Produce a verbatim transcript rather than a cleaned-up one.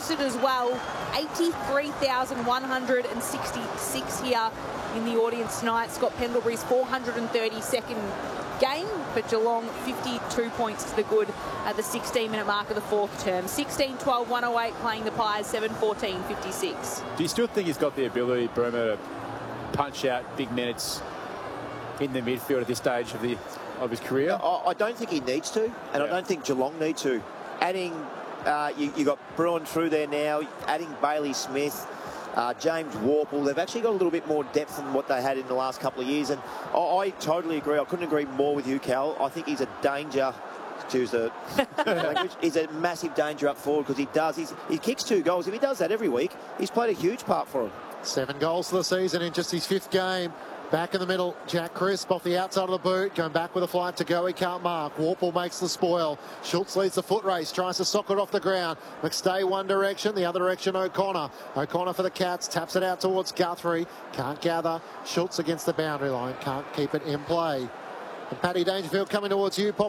posted as well. eighty-three thousand one hundred sixty-six here in the audience tonight. Scott Pendlebury's four hundred thirty-second game, but Geelong fifty-two points to the good at the sixteen minute mark of the fourth term. sixteen twelve one oh eight playing the Pies, seven fourteen fifty-six. Do you still think he's got the ability, Bruma, to punch out big minutes in the midfield at this stage of the of his career? No, I don't think he needs to, and yeah. I don't think Geelong need to. Adding, uh, you, you got Bruin through there now, adding Bailey Smith, uh, James Warple. They've actually got a little bit more depth than what they had in the last couple of years, and I, I totally agree. I couldn't agree more with you, Cal. I think he's a danger. Choose the language. He's a massive danger up forward because he does. He's, he kicks two goals. If he does that every week, he's played a huge part for him. Seven goals for the season in just his fifth game. Back in the middle, Jack Crisp off the outside of the boot, going back with a flight to go, he can't mark. Warple makes the spoil. Schultz leads the foot race, tries to sock it off the ground. McStay one direction, the other direction O'Connor. O'Connor for the Cats, taps it out towards Guthrie, can't gather. Schultz against the boundary line, can't keep it in play. And Paddy Dangerfield coming towards you.